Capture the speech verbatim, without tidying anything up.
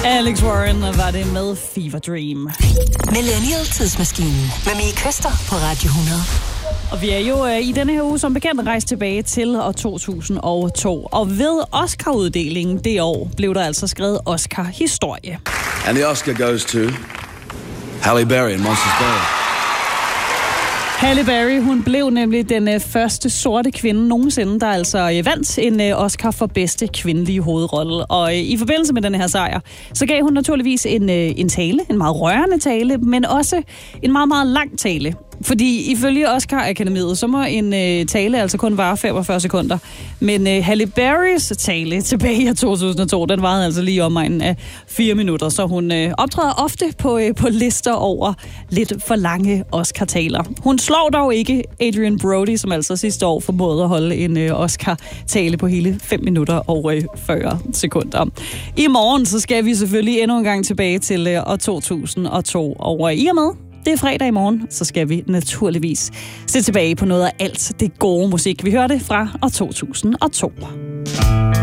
Alex Warren var det med Fever Dream. Millennial Tidsmaskinen med Mie Køster på Radio hundrede. Og vi er jo øh, i denne her uge som bekendt rejst tilbage til år to tusind og to. Og ved Oscar-uddelingen det år blev der altså skrevet Oscar-historie. And the Oscar goes to Halle Berry in Monsters Ball. Halle Berry, hun blev nemlig den øh, første sorte kvinde nogensinde, der altså øh, vandt en øh, Oscar for bedste kvindelige hovedrolle. Og øh, i forbindelse med den her sejr, så gav hun naturligvis en, øh, en tale, en meget rørende tale, men også en meget, meget lang tale. Fordi ifølge Oscar-akademiet, så må en øh, tale altså kun vare femogfyrre sekunder. Men øh, Halle Berrys tale tilbage i to tusind og to, den varede altså lige omegnen af fire minutter. Så hun øh, optræder ofte på, øh, på lister over lidt for lange Oscar-taler. Hun slår dog ikke Adrian Brody, som altså sidste år formåede at holde en øh, Oscar-tale på hele fem minutter og øh, fyrre sekunder. I morgen så skal vi selvfølgelig endnu en gang tilbage til øh, år to tusind og to. Og øh, i og med det er fredag i morgen, så skal vi naturligvis se tilbage på noget af alt det gode musik, vi hørte fra år to tusind og to.